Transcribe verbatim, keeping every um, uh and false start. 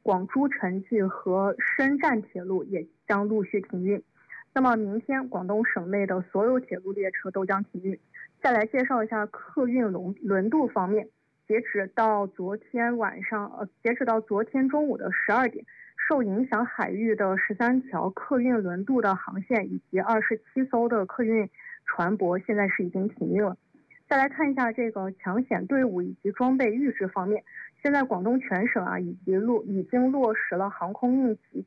广珠城际和深湛铁路也将陆续停运。那么明天广东省内的所有铁路列车都将停运。再来介绍一下客运轮轮渡方面，截止到昨天晚上，呃，截止到昨天中午的十二点，受影响海域的十三条客运轮渡的航线以及二十七艘的客运船舶现在是已经停运了。再来看一下这个抢险队伍以及装备预制方面，现在广东全省啊，以及落已经落实了航空应急